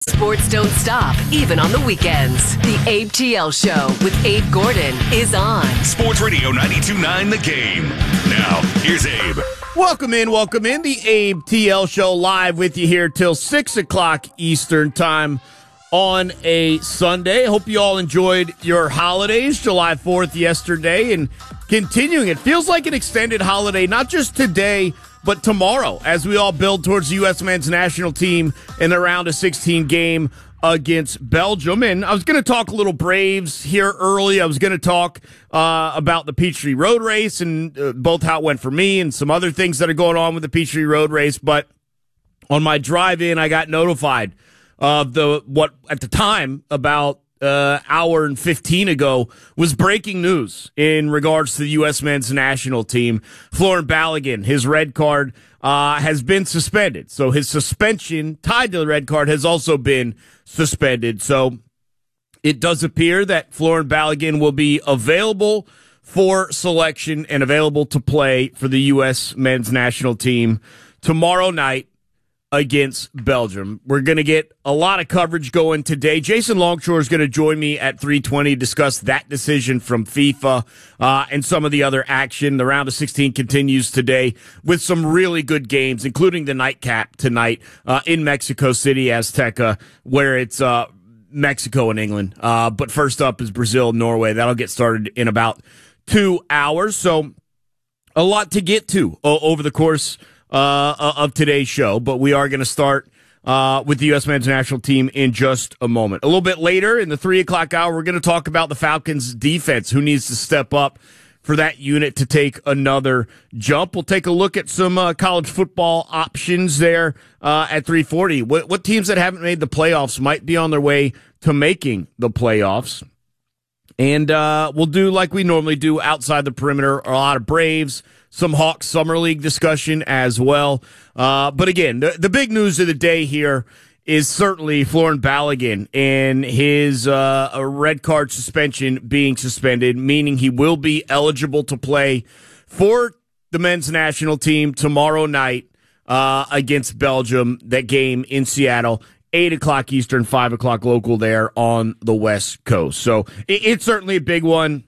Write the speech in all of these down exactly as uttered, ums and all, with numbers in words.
Sports don't stop, even on the weekends. The Abe T L Show with Abe Gordon is on. Sports Radio ninety-two point nine The Game. Now, here's Abe. Welcome in, welcome in. The Abe T L Show live with you here till six o'clock Eastern Time on a Sunday. Hope you all enjoyed your holidays, July fourth yesterday, and continuing. It feels like an extended holiday, not just today, but tomorrow, as we all build towards the U S men's national team in the round of sixteen game against Belgium. And I was going to talk a little Braves here early. I was going to talk uh, about the Peachtree Road Race and uh, both how it went for me and some other things that are going on with the Peachtree Road Race. But on my drive in, I got notified of the what at the time about uh, hour and fifteen ago was breaking news in regards to the U S men's national team. Florent Balogun, his red card uh, has been suspended. So his suspension tied to the red card has also been suspended. So it does appear that Florent Balogun will be available for selection and available to play for the U S men's national team tomorrow night against Belgium. We're going to get a lot of coverage going today. Jason Longshore is going to join me at three twenty to discuss that decision from FIFA uh, and some of the other action. The round of sixteen continues today with some really good games, including the nightcap tonight uh, in Mexico City, Azteca, where it's uh, Mexico and England. Uh, but first up is Brazil, Norway. That'll get started in about two hours. So a lot to get to uh, over the course Uh, of today's show, but we are going to start uh, with the U S men's national team in just a moment. A little bit later in the three o'clock hour, we're going to talk about the Falcons defense, who needs to step up for that unit to take another jump. We'll take a look at some uh, college football options there uh, at three forty. What, what teams that haven't made the playoffs might be on their way to making the playoffs. And uh, we'll do like we normally do outside the perimeter, a lot of Braves, some Hawks Summer League discussion as well. Uh, but again, the, the big news of the day here is certainly Florent Balogun and his uh, a red card suspension being suspended, meaning he will be eligible to play for the men's national team tomorrow night uh, against Belgium, that game in Seattle. eight o'clock Eastern, five o'clock local there on the West Coast. So it, it's certainly a big one.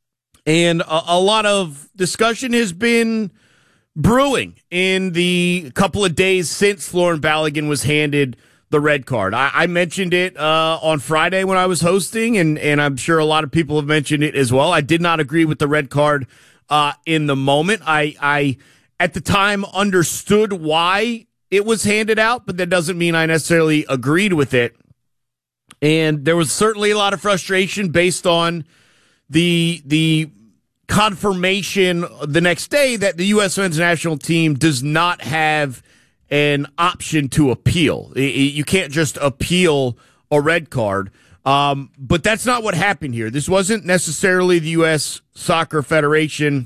And a, a lot of discussion has been brewing in the couple of days since Florent Balogun was handed the red card. I, I mentioned it uh, on Friday when I was hosting, and, and I'm sure a lot of people have mentioned it as well. I did not agree with the red card uh, in the moment. I, I, at the time, understood why it was handed out, but that doesn't mean I necessarily agreed with it. And there was certainly a lot of frustration based on the the confirmation the next day that the U S men's national team does not have an option to appeal. You can't just appeal a red card. Um, but that's not what happened here. This wasn't necessarily the U S Soccer Federation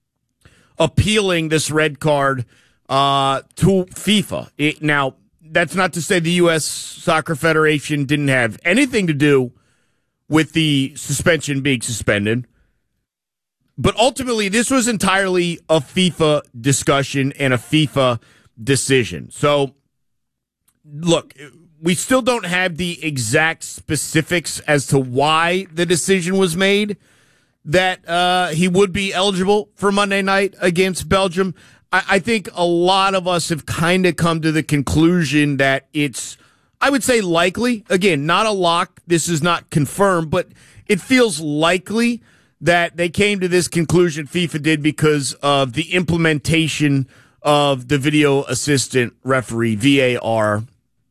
appealing this red card uh, to FIFA. It, now, that's not to say the U S Soccer Federation didn't have anything to do with the suspension being suspended. But ultimately, this was entirely a FIFA discussion and a FIFA decision. So, look, we still don't have the exact specifics as to why the decision was made that uh, he would be eligible for Monday night against Belgium. I, I think a lot of us have kind of come to the conclusion that it's, I would say, likely. Again, not a lock. This is not confirmed, but it feels likely that they came to this conclusion, FIFA did, because of the implementation of the video assistant referee, V A R,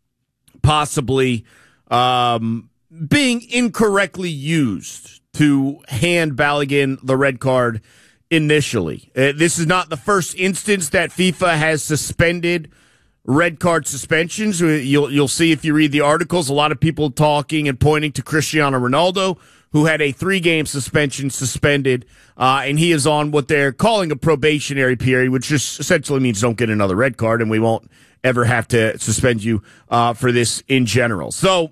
possibly um, being incorrectly used to hand Balogun the red card initially. Uh, this is not the first instance that FIFA has suspended red card suspensions. You'll, you'll see if you read the articles, a lot of people talking and pointing to Cristiano Ronaldo, who had a three-game suspension suspended, uh, and he is on what they're calling a probationary period, which just essentially means don't get another red card, and we won't ever have to suspend you uh, for this in general. So,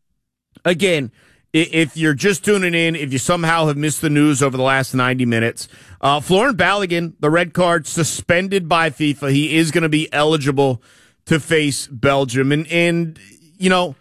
again, if you're just tuning in, if you somehow have missed the news over the last ninety minutes, uh, Florent Balogun, the red card, suspended by FIFA. He is going to be eligible to face Belgium. And, and, you know,